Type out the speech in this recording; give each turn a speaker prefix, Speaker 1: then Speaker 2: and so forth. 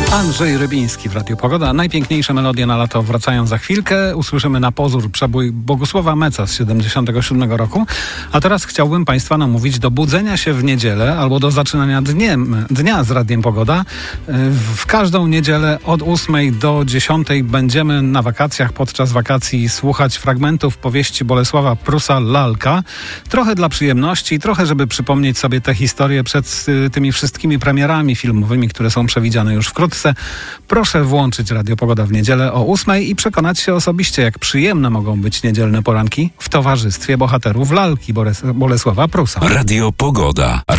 Speaker 1: Andrzej Rybiński w Radiu Pogoda. Najpiękniejsze melodie na lato wracają za chwilkę. Usłyszymy na pozór przebój Bogusława Meca z 77 roku. A teraz chciałbym Państwa namówić do budzenia się w niedzielę albo do zaczynania dnia z Radiem Pogoda. W każdą niedzielę od 8 do 10 będziemy na wakacjach. Podczas wakacji słuchać fragmentów powieści Bolesława Prusa Lalka. Trochę dla przyjemności, trochę żeby przypomnieć sobie te historie przed tymi wszystkimi premierami filmowymi, które są przewidziane już wkrótce. Proszę włączyć Radio Pogoda w niedzielę o 8 i przekonać się osobiście, jak przyjemne mogą być niedzielne poranki w towarzystwie bohaterów Lalki Bolesława Prusa.
Speaker 2: Radio Pogoda.